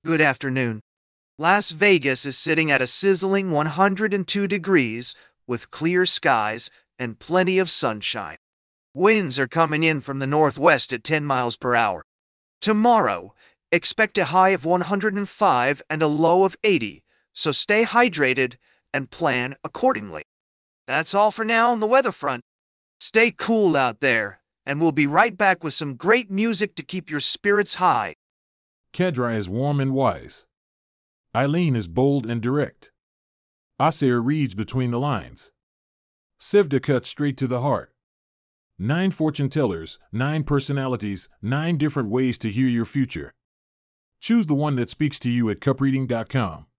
Good afternoon. Las Vegas is sitting at a sizzling 102 degrees with clear skies and plenty of sunshine. Winds are coming in from the northwest at 10 miles per hour. Tomorrow, expect a high of 105 and a low of 80, so stay hydrated and plan accordingly. That's all for now on the weather front. Stay cool out there, and we'll be right back with some great music to keep your spirits high. Kedra is warm and wise. Eileen is bold and direct. Asir reads between the lines. Sivda cuts straight to the heart. 9 fortune tellers, 9 personalities, 9 different ways to hear your future. Choose the one that speaks to you at cupreading.com.